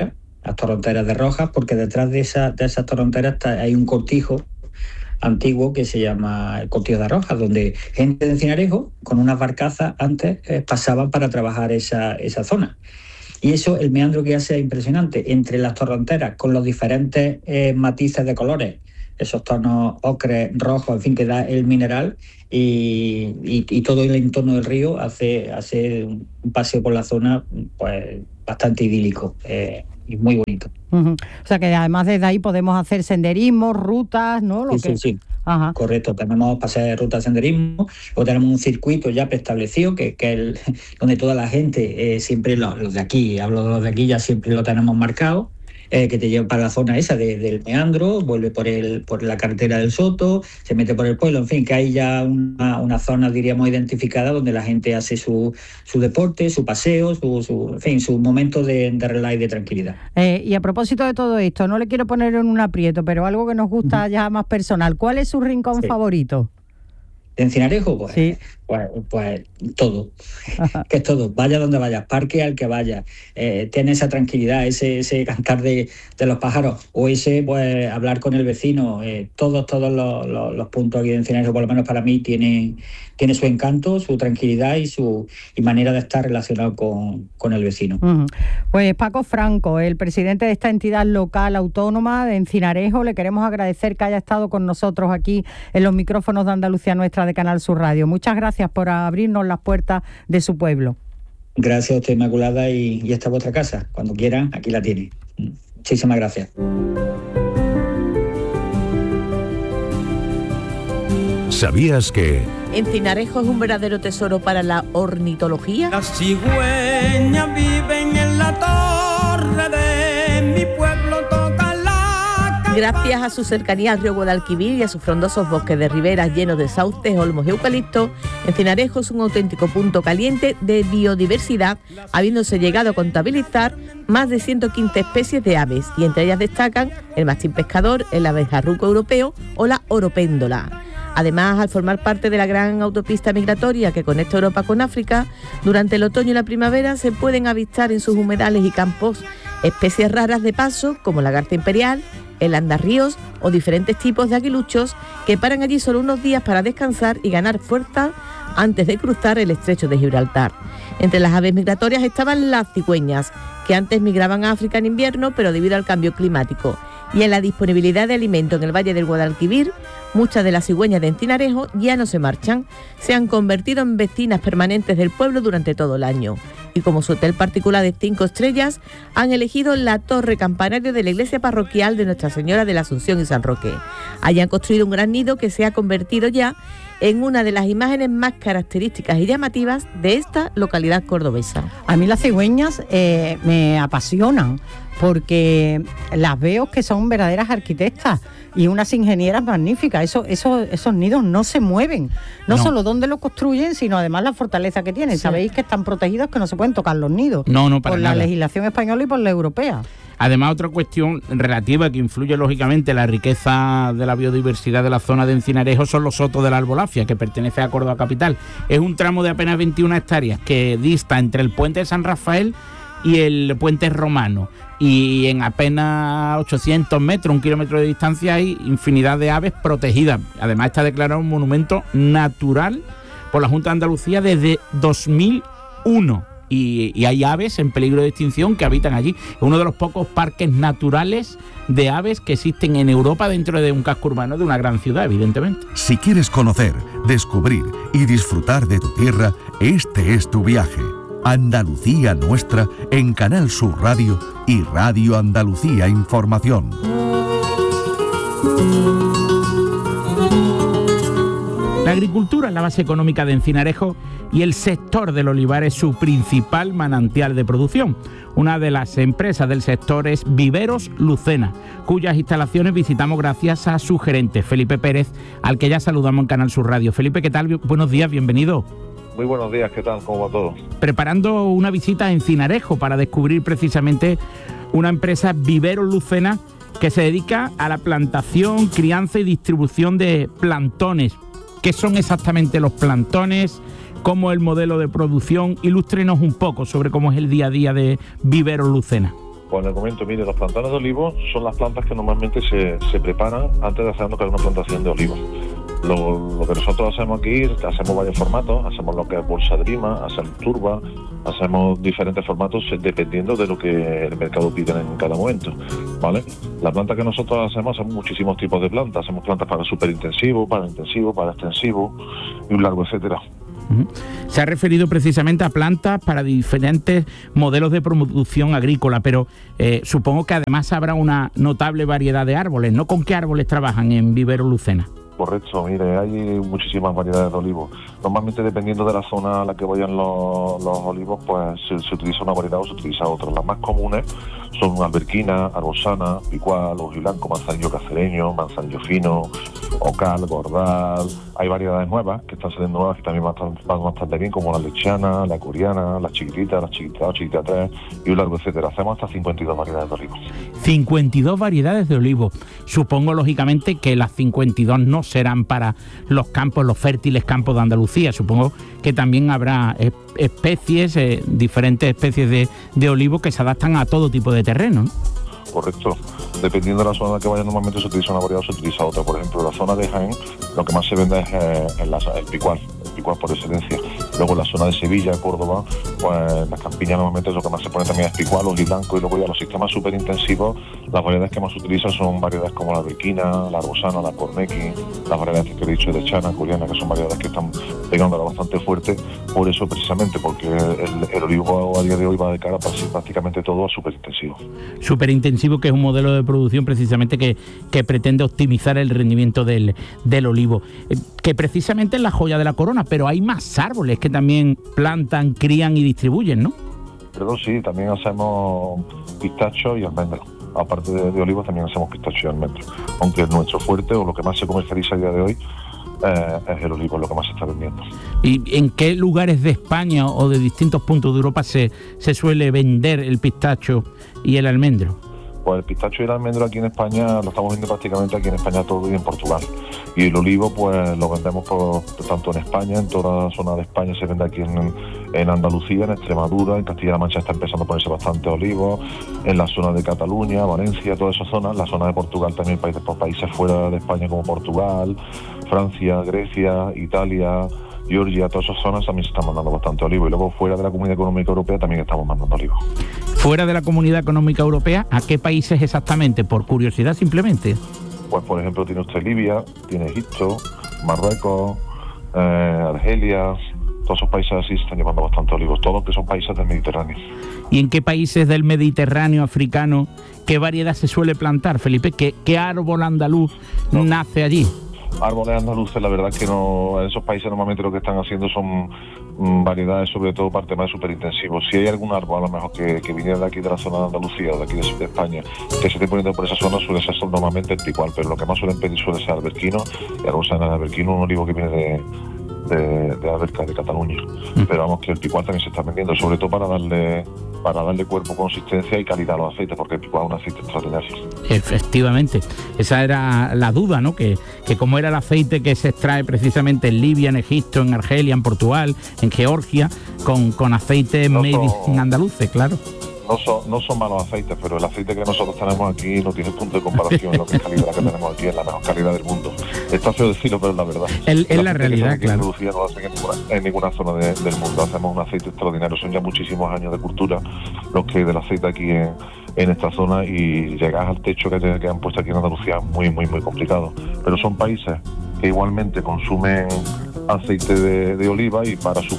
las torronteras de Rojas, porque detrás de esas torronteras hay un cortijo antiguo que se llama el Cortijo de Rojas, donde gente de Encinarejo con unas barcazas antes pasaban para trabajar esa zona. Y eso, el meandro que hace es impresionante, entre las torronteras con los diferentes matices de colores, esos tonos ocre, rojos, en fin, que da el mineral, y todo el entorno del río hace un paseo por la zona pues bastante idílico y muy bonito. O sea que además desde ahí podemos hacer senderismo, rutas, ¿no? Sí. Ajá. Correcto, tenemos paseos de ruta de senderismo, o tenemos un circuito ya preestablecido que es donde toda la gente, siempre los de aquí, hablo de los de aquí, ya siempre lo tenemos marcado, que te lleva para la zona esa del meandro, vuelve por la carretera del Soto, se mete por el pueblo, en fin, que hay ya una zona, diríamos, identificada donde la gente hace su deporte, su paseo, en fin, su momento de relax y de tranquilidad. Y a propósito de todo esto, no le quiero poner en un aprieto, pero algo que nos gusta ya más personal, ¿cuál es su rincón favorito? ¿De Encinarejo? Pues, sí. Pues todo, que es todo, vaya donde vayas, parque al que vayas, tiene esa tranquilidad, ese cantar de los pájaros, o ese pues hablar con el vecino, todos los puntos aquí de Encinarejo, por lo menos para mí, tiene su encanto, su tranquilidad y manera de estar relacionado con el vecino. Pues Paco Franco, el presidente de esta entidad local autónoma de Encinarejo, le queremos agradecer que haya estado con nosotros aquí en los micrófonos de Andalucía Nuestra de Canal Sur Radio. Muchas gracias por abrirnos las puertas de su pueblo. Gracias a usted, Inmaculada, y esta es vuestra casa. Cuando quieran, aquí la tiene. Muchísimas gracias. ¿Sabías que Encinarejo es un verdadero tesoro para la ornitología? Las cigüeñas viven en la torre de mi pueblo, tocan la campana. Gracias a su cercanía al río Guadalquivir y a sus frondosos bosques de riberas llenos de sauces, olmos y eucaliptos, Encinarejo es un auténtico punto caliente de biodiversidad, habiéndose llegado a contabilizar más de 115 especies de aves, y entre ellas destacan el mastín pescador, el abejarruco europeo o la oropéndola. Además, al formar parte de la gran autopista migratoria que conecta Europa con África, durante el otoño y la primavera se pueden avistar en sus humedales y campos especies raras de paso como la garza imperial, el andarríos o diferentes tipos de aguiluchos que paran allí solo unos días para descansar y ganar fuerza antes de cruzar el estrecho de Gibraltar. Entre las aves migratorias estaban las cigüeñas, que antes migraban a África en invierno, pero debido al cambio climático y en la disponibilidad de alimento en el Valle del Guadalquivir, muchas de las cigüeñas de Encinarejo ya no se marchan, se han convertido en vecinas permanentes del pueblo durante todo el año. Y como su hotel particular de 5 estrellas, han elegido la torre campanario de la iglesia parroquial de Nuestra Señora de la Asunción y San Roque. Allí han construido un gran nido que se ha convertido ya en una de las imágenes más características y llamativas de esta localidad cordobesa. A mí las cigüeñas me apasionan, porque las veo que son verdaderas arquitectas y unas ingenieras magníficas. Esos nidos no se mueven, no solo dónde lo construyen, sino además la fortaleza que tienen. Sí. Sabéis que están protegidos, que no se pueden tocar los nidos por la legislación española y por la europea. Además, otra cuestión relativa que influye lógicamente en la riqueza de la biodiversidad de la zona de Encinarejo son los sotos de la Albolafia, que pertenece a Córdoba capital. Es un tramo de apenas 21 hectáreas que dista entre el puente de San Rafael y el puente romano, y en apenas 800 metros, 1 kilómetro de distancia, hay infinidad de aves protegidas. Además está declarado un monumento natural por la Junta de Andalucía desde 2001 y hay aves en peligro de extinción que habitan allí. Es uno de los pocos parques naturales de aves que existen en Europa dentro de un casco urbano de una gran ciudad, evidentemente. Si quieres conocer, descubrir y disfrutar de tu tierra, este es tu viaje. Andalucía Nuestra en Canal Sur Radio y Radio Andalucía Información. La agricultura es la base económica de Encinarejo y el sector del olivar es su principal manantial de producción. Una de las empresas del sector es Viveros Lucena, cuyas instalaciones visitamos gracias a su gerente, Felipe Pérez, al que ya saludamos en Canal Sur Radio. Felipe, ¿qué tal? Buenos días, bienvenido. Muy buenos días, ¿qué tal? ¿Cómo va todo? Preparando una visita a Encinarejo para descubrir precisamente una empresa Viveros Lucena que se dedica a la plantación, crianza y distribución de plantones. ¿Qué son exactamente los plantones? ¿Cómo es el modelo de producción? Ilústrenos un poco sobre cómo es el día a día de Viveros Lucena. Pues le comento, mire, los plantones de olivos son las plantas que normalmente se preparan antes de hacer lo que es una plantación de olivos. Lo que nosotros hacemos aquí, hacemos varios formatos, hacemos lo que es bolsa de lima, hacemos turba, hacemos diferentes formatos dependiendo de lo que el mercado pide en cada momento, ¿vale? La planta que nosotros hacemos muchísimos tipos de plantas, hacemos plantas para superintensivo, para intensivo, para extensivo y un largo etcétera. Se ha referido precisamente a plantas para diferentes modelos de producción agrícola, pero supongo que además habrá una notable variedad de árboles, ¿no? ¿Con qué árboles trabajan en Vivero Lucena? Correcto, mire, hay muchísimas variedades de olivos. Normalmente, dependiendo de la zona a la que vayan los olivos, pues se utiliza una variedad o se utiliza otra. Las más comunes son alberquina, arbosana, picual, ojiblanco, manzanillo cacereño, manzanillo fino, ocal, gordal. Hay variedades nuevas que están saliendo nuevas que también van bastante bien, como la lechana, la coreana, las chiquititas, la chiquita 2, chiquita 3 y un largo etcétera. Hacemos hasta 52 variedades de olivos. 52 variedades de olivos. Supongo, lógicamente, que las 52 no serán para los campos, los fértiles campos de Andalucía. Supongo que también habrá especies, diferentes especies de olivo que se adaptan a todo tipo de terreno, ¿no? Correcto. Dependiendo de la zona que vaya, normalmente se utiliza una variedad o se utiliza otra. Por ejemplo, en la zona de Jaén, lo que más se vende es el picual por excelencia. Luego en la zona de Sevilla, Córdoba, pues las campiñas normalmente lo que más se pone también es picual, ojiblanco, y luego ya los sistemas superintensivos, las variedades que más se utilizan son variedades como la alberquina, la arbosana, la cornequi, las variedades que he dicho de chana, coreana, que son variedades que están pegando bastante fuerte, por eso precisamente, porque el olivo a día de hoy va de cara prácticamente todo a superintensivo. Superintensivo, que es un modelo de producción precisamente que pretende optimizar el rendimiento del olivo, que precisamente es la joya de la corona, pero hay más árboles que también plantan, crían y distribuyen, ¿no? Perdón, sí, también hacemos pistacho y almendros. Aparte de olivos también hacemos pistacho y almendros, aunque nuestro fuerte o lo que más se comercializa a día de hoy es el olivo, lo que más se está vendiendo. ¿Y en qué lugares de España o de distintos puntos de Europa se suele vender el pistacho y el almendro? Pues el pistacho y el almendro aquí en España lo estamos viendo prácticamente aquí en España todo y en Portugal. Y el olivo pues lo vendemos tanto en España, en toda la zona de España se vende aquí en Andalucía, en Extremadura, en Castilla-La Mancha está empezando a ponerse bastante olivo, en la zona de Cataluña, Valencia, todas esas zonas, la zona de Portugal también, países fuera de España como Portugal, Francia, Grecia, Italia, Georgia, todas esas zonas también se están mandando bastante olivo, y luego fuera de la Comunidad Económica Europea también estamos mandando olivo. ¿Fuera de la Comunidad Económica Europea, a qué países exactamente? Por curiosidad simplemente. Pues por ejemplo tiene usted Libia, tiene Egipto, Marruecos, Argelia, todos esos países así se están llevando bastante olivos, todos que son países del Mediterráneo. ¿Y en qué países del Mediterráneo africano, qué variedad se suele plantar, Felipe? ¿Qué árbol andaluz nace allí? Árboles andaluces, la verdad es que no, en esos países normalmente lo que están haciendo son variedades, sobre todo para temas superintensivos. Si hay algún árbol a lo mejor que viniera de aquí de la zona de Andalucía o de aquí de España que se esté poniendo por esa zona, suele ser normalmente el picual, pero lo que más suelen pedir suele ser alberquino, y arbosana de alberquino, un olivo que viene de Alberca, de Cataluña. Pero vamos, que el picual también se está vendiendo, sobre todo para darle cuerpo, consistencia y calidad a los aceites, porque el picual es un aceite extraordinario. Efectivamente, esa era la duda, ¿no? Que como era el aceite que se extrae precisamente en Libia, en Egipto, en Argelia, en Portugal, en Georgia, con aceites andaluces, claro. No son malos aceites, pero el aceite que nosotros tenemos aquí no tiene punto de comparación. Lo que es calidad que tenemos aquí es la mejor calidad del mundo. Está feo decirlo, pero es la verdad. Es la realidad, claro. En Andalucía no lo hacen en ninguna zona del mundo. Hacemos un aceite extraordinario. Son ya muchísimos años de cultura los que del aceite aquí en esta zona, y llegar al techo que han puesto aquí en Andalucía es muy, muy, muy complicado. Pero son países que igualmente consumen aceite de oliva, y para su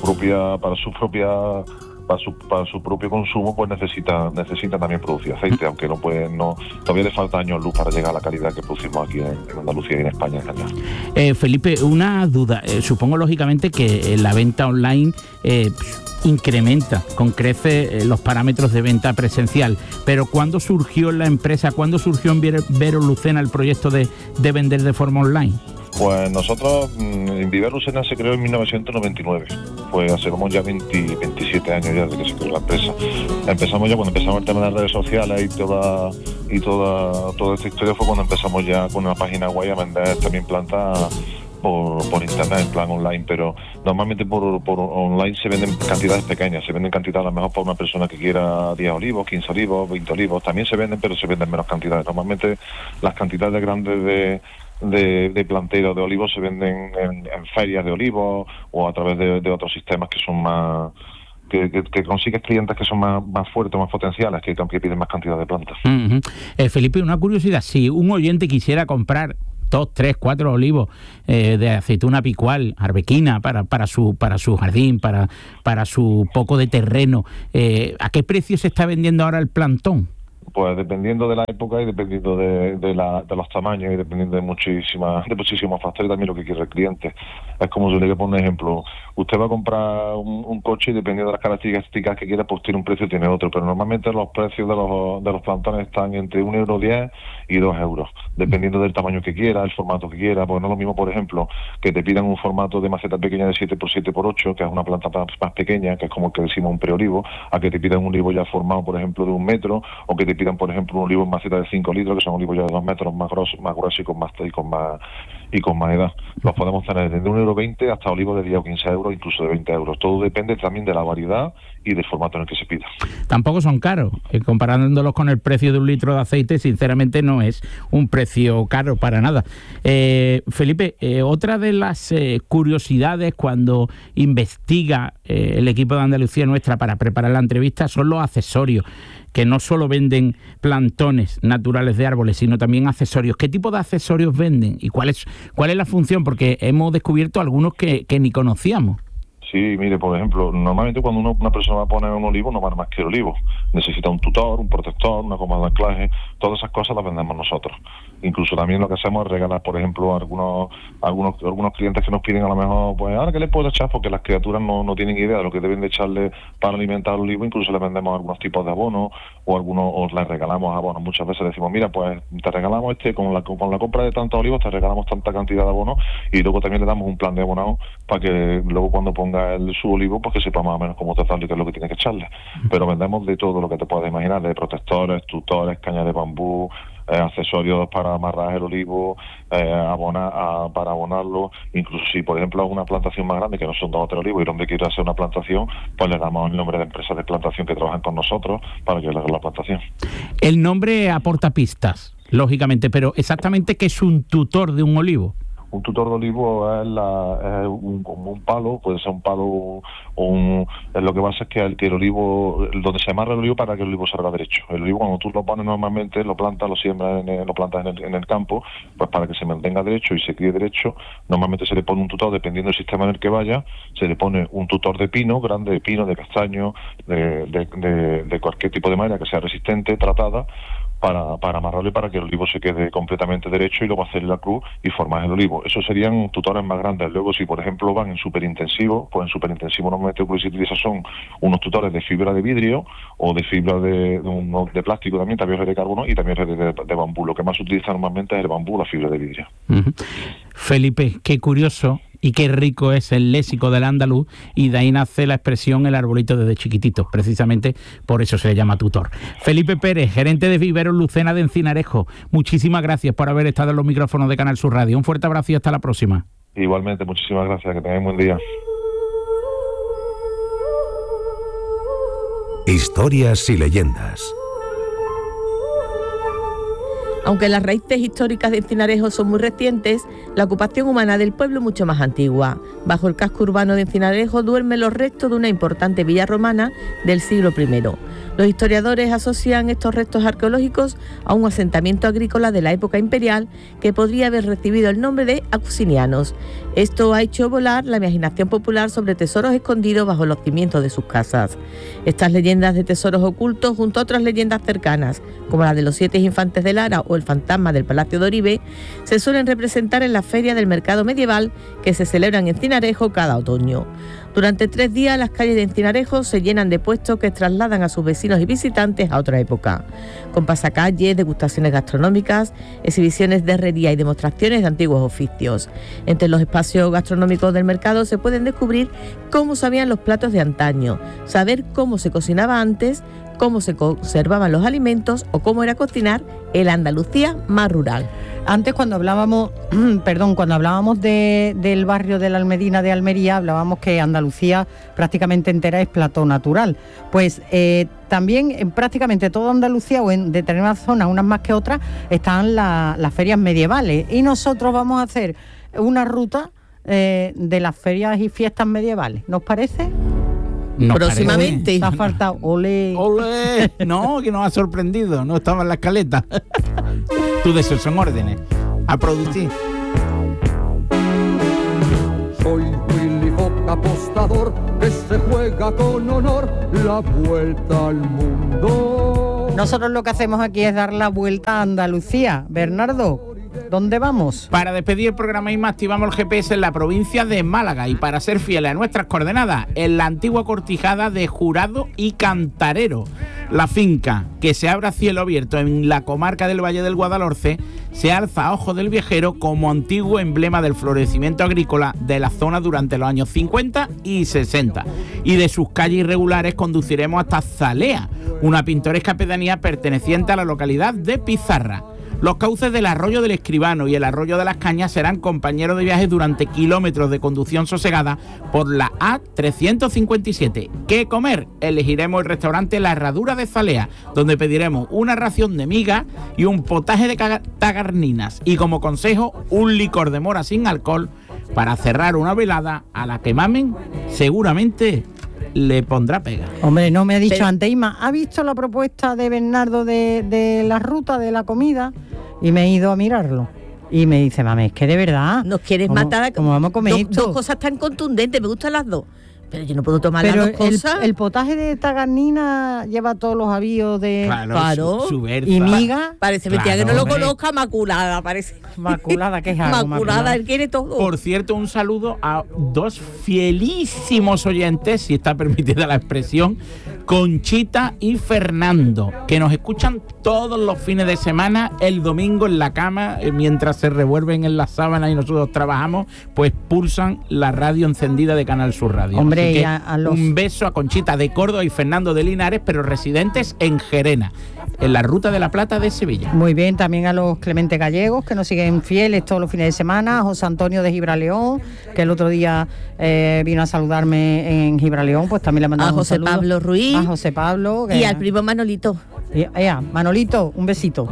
propio consumo pues necesita también producir aceite, aunque todavía le falta años luz para llegar a la calidad que producimos aquí en Andalucía y en España en general. Felipe, una duda, supongo lógicamente que la venta online incrementa con crece los parámetros de venta presencial, pero ¿cuándo surgió en la empresa, cuándo surgió en Vivero Lucena el proyecto de vender de forma online? Pues nosotros, en Vivero Lucena se creó en 1999, pues hace como ya 27 años ya desde que se creó la empresa. Empezamos ya cuando empezamos el tema de las redes sociales y toda esta historia fue cuando empezamos ya con una página web a vender también plantas, por internet, en plan online, pero normalmente por online se venden cantidades pequeñas, se venden cantidades a lo mejor para una persona que quiera 10 olivos, 15 olivos, 20 olivos, también se venden, pero se venden menos cantidades. Normalmente las cantidades grandes de plantero de olivos se venden en ferias de olivos o a través de otros sistemas que son más... Que consigues clientes que son más fuertes, más potenciales, que piden más cantidad de plantas. Felipe, una curiosidad, si un oyente quisiera comprar 2, 3, 4 olivos de aceituna picual, arbequina, para su jardín, para su poco de terreno, ¿a qué precio se está vendiendo ahora el plantón? Pues dependiendo de la época y dependiendo de los tamaños y dependiendo de muchísimos factores, también lo que quiere el cliente. Es como si le voy a poner un ejemplo. Usted va a comprar un coche y dependiendo de las características que quiera, pues tiene un precio, tiene otro. Pero normalmente los precios de los plantones están entre 1,10 € y 2 €, dependiendo del tamaño que quiera, el formato que quiera. Pues no es lo mismo, por ejemplo, que te pidan un formato de maceta pequeña de 7x7x8, que es una planta más pequeña, que es como el que decimos un preolivo, a que te pidan un olivo ya formado, por ejemplo, de 1 metro, o que te pidan, por ejemplo, un olivo en maceta de 5 litros, que son olivos ya de 2 metros, más gruesos y con más edad. Los podemos tener desde 1,20 € hasta olivos de 10 o 15 €, incluso de 20 €. Todo depende también de la variedad y del formato en el que se pida. Tampoco son caros. Comparándolos con el precio de un litro de aceite, sinceramente no es un precio caro para nada. Felipe, otra de las curiosidades cuando investiga el equipo de Andalucía Nuestra para preparar la entrevista son los accesorios, que no solo venden plantones naturales de árboles, sino también accesorios. ¿Qué tipo de accesorios venden y cuál es la función? Porque hemos descubierto algunos que ni conocíamos. Sí, mire, por ejemplo, normalmente cuando una persona va a poner un olivo no va más que el olivo. Necesita un tutor, un protector, una goma de anclaje, todas esas cosas las vendemos nosotros. Incluso también lo que hacemos es regalar, por ejemplo, a algunos clientes que nos piden a lo mejor, pues ahora que les puedo echar, porque las criaturas no tienen idea de lo que deben de echarle para alimentar el olivo. Incluso les vendemos algunos tipos de abonos o les regalamos abonos. Muchas veces decimos, mira, pues te regalamos con la compra de tantos olivos te regalamos tanta cantidad de abonos, y luego también le damos un plan de abonado para que luego cuando ponga su olivo, pues que sepa más o menos cómo tratarlo y qué es lo que tiene que echarle. Pero vendemos de todo lo que te puedas imaginar, de protectores, tutores, cañas de bambú, accesorios para amarrar el olivo, para abonarlo. Incluso si, por ejemplo, es una plantación más grande, que no son 2 o 3 olivos, y el hombre quiere hacer una plantación, pues le damos el nombre de empresas de plantación que trabajan con nosotros para que le hagan la plantación. El nombre aporta pistas, lógicamente, pero exactamente, ¿qué es un tutor de un olivo? Un tutor de olivo es como un palo, puede ser un palo lo que pasa es que el olivo, donde se amarra el olivo para que el olivo salga derecho. El olivo, cuando tú lo pones normalmente, lo siembras lo plantas en el campo, pues para que se mantenga derecho y se críe derecho, normalmente se le pone un tutor, dependiendo del sistema en el que vaya, se le pone un tutor de pino, grande, de pino, de castaño, de cualquier tipo de madera que sea resistente, tratada, para amarrarlo y para que el olivo se quede completamente derecho y luego hacer la cruz y formar el olivo. Esos serían tutores más grandes. Luego, si por ejemplo van en superintensivo, pues en superintensivo normalmente lo que se utiliza son unos tutores de fibra de vidrio o de fibra de plástico también de carbono y también de bambú. Lo que más se utiliza normalmente es el bambú, la fibra de vidrio. Felipe, qué curioso y qué rico es el léxico del andaluz, y de ahí nace la expresión el arbolito desde chiquitito, precisamente por eso se le llama tutor. Felipe Pérez, gerente de Viveros Lucena de Encinarejo, muchísimas gracias por haber estado en los micrófonos de Canal Sur Radio. Un fuerte abrazo y hasta la próxima. Igualmente, muchísimas gracias, que tengáis buen día. Historias y leyendas. Aunque las raíces históricas de Encinarejo son muy recientes, la ocupación humana del pueblo es mucho más antigua. Bajo el casco urbano de Encinarejo duermen los restos de una importante villa romana del siglo I. Los historiadores asocian estos restos arqueológicos a un asentamiento agrícola de la época imperial que podría haber recibido el nombre de Auxinianos. Esto ha hecho volar la imaginación popular sobre tesoros escondidos bajo los cimientos de sus casas. Estas leyendas de tesoros ocultos, junto a otras leyendas cercanas, como la de los 7 infantes de Lara o el fantasma del Palacio de Oribe, se suelen representar en la feria del mercado medieval que se celebra en Encinarejo cada otoño. Durante 3 días las calles de Encinarejo se llenan de puestos que trasladan a sus vecinos y visitantes a otra época, con pasacalles, degustaciones gastronómicas, exhibiciones de herrería y demostraciones de antiguos oficios. Entre los espacios gastronómicos del mercado se pueden descubrir cómo sabían los platos de antaño, saber cómo se cocinaba antes, cómo se conservaban los alimentos o cómo era cocinar en la Andalucía más rural. Antes cuando hablábamos, cuando hablábamos del barrio de la Almedina de Almería, hablábamos que Andalucía prácticamente entera es plató natural. Pues también en prácticamente toda Andalucía o en determinadas zonas, unas más que otras, están las ferias medievales. Y nosotros vamos a hacer una ruta de las ferias y fiestas medievales. ¿Nos parece? Próximamente. Te ha faltado ole. ¡Ole! No, que nos ha sorprendido. No estaba en la escaleta. Tú de esos son órdenes. A producir. Soy Willy Fox, apostador, que se juega con honor la vuelta al mundo. Nosotros lo que hacemos aquí es dar la vuelta a Andalucía. Bernardo, ¿dónde vamos? Para despedir el programa IMA activamos el GPS en la provincia de Málaga y para ser fieles a nuestras coordenadas, en la antigua cortijada de Jurado y Cantarero. La finca, que se abre a cielo abierto en la comarca del Valle del Guadalhorce, se alza a ojo del viajero como antiguo emblema del florecimiento agrícola de la zona durante los años 50 y 60. Y de sus calles irregulares conduciremos hasta Zalea, una pintoresca pedanía perteneciente a la localidad de Pizarra. Los cauces del Arroyo del Escribano y el Arroyo de las Cañas serán compañeros de viaje durante kilómetros de conducción sosegada por la A357. ¿Qué comer? Elegiremos el restaurante La Herradura de Zalea, donde pediremos una ración de miga y un potaje de tagarninas. Y como consejo, un licor de mora sin alcohol para cerrar una velada a la que Mamen seguramente le pondrá pega. Hombre, no me ha dicho antes, Isma, ¿ha visto la propuesta de Bernardo de la ruta de la comida? Y me he ido a mirarlo. Y me dice, mami, es que de verdad... Nos quieres matar. ¿Cómo vamos a comer esto? Dos cosas tan contundentes, me gustan las dos. Pero yo no puedo tomar las dos cosas. El potaje de tagarnina lleva todos los avíos de... Claro. Su berza. Y miga. Parece mentira que no lo conozca, Maculada, parece. Maculada, ¿qué es algo? Maculada, él quiere todo. Por cierto, un saludo a dos fielísimos oyentes, si está permitida la expresión, Conchita y Fernando, que nos escuchan todos los fines de semana, el domingo en la cama, mientras se revuelven en las sábanas y nosotros trabajamos, pues pulsan la radio encendida de Canal Sur Radio. Hombre, Así que a los... un beso a Conchita de Córdoba y Fernando de Linares, pero residentes en Gerena, en la Ruta de la Plata de Sevilla. Muy bien, también a los Clemente Gallegos, que nos siguen fieles todos los fines de semana, a José Antonio de Gibraleón, que el otro día vino a saludarme en Gibraleón, pues también le mandamos a José un saludo. Pablo Ruiz. A José Pablo. Y al primo Manolito. Manolito, un besito.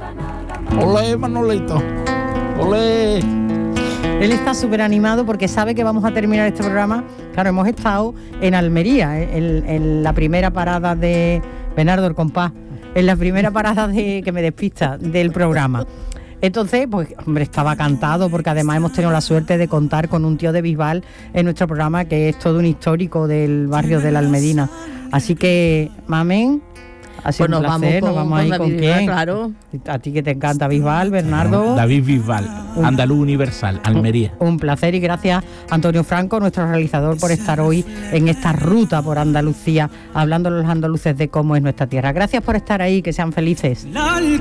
¡Olé, Manolito! ¡Olé! Él está súper animado porque sabe que vamos a terminar este programa. Claro, hemos estado en Almería, en la primera parada de Bernardo el compás, en la primera parada que me despista del programa. Entonces, pues, hombre, estaba cantado porque además hemos tenido la suerte de contar con un tío de Bisbal en nuestro programa que es todo un histórico del barrio de la Almedina. Así que, Mamen, ha sido un placer. Nos vamos a ir con quién. Claro. A ti que te encanta Bisbal, Bernardo. David Bisbal, Andaluz Universal, Almería. Un placer y gracias Antonio Franco, nuestro realizador, por estar hoy en esta ruta por Andalucía, hablando a los andaluces de cómo es nuestra tierra. Gracias por estar ahí, que sean felices.